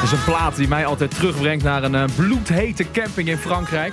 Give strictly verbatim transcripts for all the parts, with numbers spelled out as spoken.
is een plaat die mij altijd terugbrengt naar een uh, bloedhete camping in Frankrijk.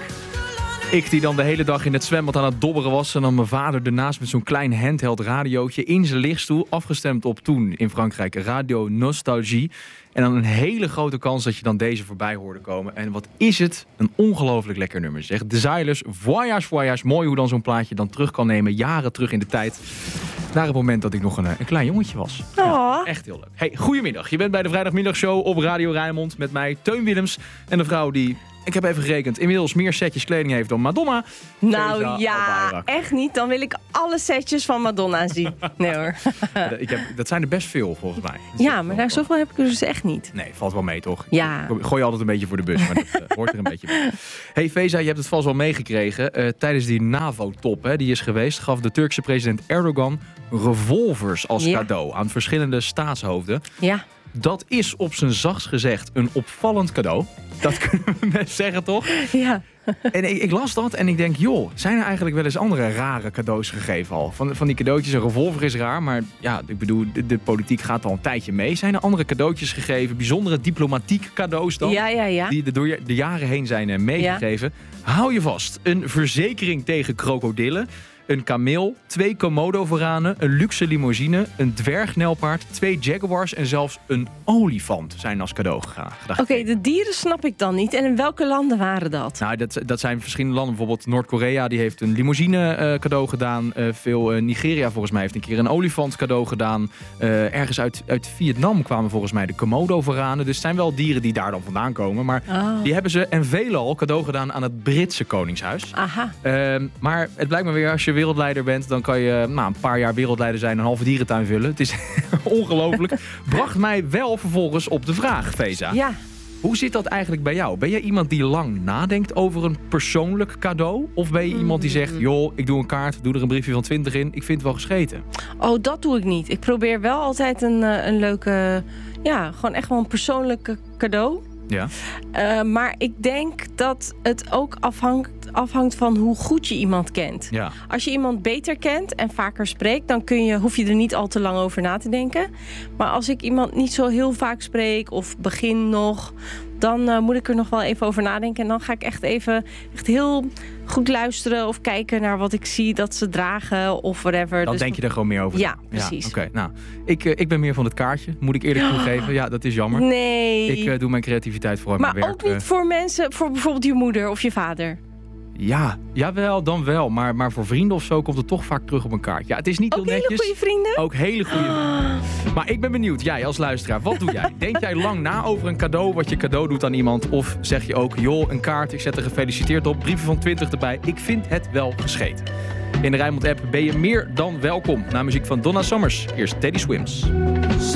Ik die dan de hele dag in het zwembad aan het dobberen was. En dan mijn vader ernaast met zo'n klein handheld radiootje in zijn lichtstoel. Afgestemd op toen in Frankrijk Radio Nostalgie. En dan een hele grote kans dat je dan deze voorbij hoorde komen. En wat is het? Een ongelooflijk lekker nummer. Zeg. De Zylus, Voyage, Voyage. Mooi hoe dan zo'n plaatje dan terug kan nemen. Jaren terug in de tijd. Naar het moment dat ik nog een, een klein jongetje was. Ja, echt heel leuk. Hey, goedemiddag. Je bent bij de vrijdagmiddagshow op Radio Rijnmond. Met mij Teun Willems. En de vrouw die... Ik heb even gerekend, inmiddels meer setjes kleding heeft dan Madonna. Nou Feza ja, Albayrak. echt niet. Dan wil ik alle setjes van Madonna zien. Nee hoor. ik heb, dat zijn er best veel volgens mij. Dat ja, maar nou, zoveel heb ik er dus echt niet. Nee, valt wel mee toch? Ja. Ik gooi je altijd een beetje voor de bus, maar dat uh, hoort er een beetje bij. Hey Feza, je hebt het vast wel meegekregen. Uh, tijdens die NAVO-top hè, die is geweest, gaf de Turkse president Erdogan revolvers als Ja. cadeau aan verschillende staatshoofden. Ja. Dat is op zijn zachtst gezegd een opvallend cadeau. Dat kunnen we best zeggen, toch? Ja. En ik, ik las dat en ik denk, joh, zijn er eigenlijk wel eens andere rare cadeaus gegeven al? Van, van die cadeautjes, een revolver is raar, maar ja, ik bedoel, de, de politiek gaat al een tijdje mee. Zijn er andere cadeautjes gegeven, bijzondere diplomatiek cadeaus dan? Ja, ja, ja. Die er door de jaren heen zijn uh, meegegeven. Ja. Hou je vast, een verzekering tegen krokodillen. Een kameel, twee Komodo-varanen, een luxe limousine, een dwergnelpaard, twee jaguars en zelfs een olifant zijn als cadeau gegaan. Oké, okay, de dieren snap ik dan niet. En in welke landen waren dat? Nou, dat, dat zijn verschillende landen. Bijvoorbeeld Noord-Korea, die heeft een limousine uh, cadeau gedaan. Uh, veel uh, Nigeria volgens mij heeft een keer een olifant cadeau gedaan. Uh, ergens uit, uit Vietnam kwamen volgens mij de Komodo-varanen. Dus het zijn wel dieren die daar dan vandaan komen. Maar oh. die hebben ze en veelal cadeau gedaan aan het Britse Koningshuis. Aha. Uh, maar het blijkt me weer, als je wereldleider bent, dan kan je nou, een paar jaar wereldleider zijn en een halve dierentuin vullen. Het is ongelooflijk. Bracht mij wel vervolgens op de vraag, Feza. Ja. Hoe zit dat eigenlijk bij jou? Ben jij iemand die lang nadenkt over een persoonlijk cadeau? Of ben je iemand die zegt, joh, ik doe een kaart, doe er een briefje van twintig in, ik vind het wel gescheten? Oh, dat doe ik niet. Ik probeer wel altijd een, een leuke, ja, gewoon echt wel een persoonlijk cadeau. Ja. Uh, maar ik denk dat het ook afhangt, afhangt van hoe goed je iemand kent. Ja. Als je iemand beter kent en vaker spreekt, dan kun je, hoef je er niet al te lang over na te denken. Maar als ik iemand niet zo heel vaak spreek of begin nog, dan uh, moet ik er nog wel even over nadenken. En dan ga ik echt even echt heel goed luisteren of kijken naar wat ik zie dat ze dragen of whatever. Dan dus denk je er gewoon meer over. Ja, precies. Ja, Oké, okay. nou, ik, uh, ik ben meer van het kaartje, moet ik eerlijk toegeven. Ja, dat is jammer. Nee. Ik uh, doe mijn creativiteit vooral in maar mijn werk. Maar ook niet voor mensen, voor bijvoorbeeld je moeder of je vader. Ja, jawel, dan wel. Maar, maar voor vrienden of zo komt het toch vaak terug op een kaart. Ja, het is niet ook heel netjes. Ook hele goede vrienden? Ook hele goede vrienden. Oh. Maar ik ben benieuwd, jij als luisteraar, wat doe jij? Denk jij lang na over een cadeau, wat je cadeau doet aan iemand? Of zeg je ook, joh, een kaart, ik zet er gefeliciteerd op, briefje van twintig erbij. Ik vind het wel gescheten. In de Rijnmond app ben je meer dan welkom. Na muziek van Donna Summers. Eerst Teddy Swims.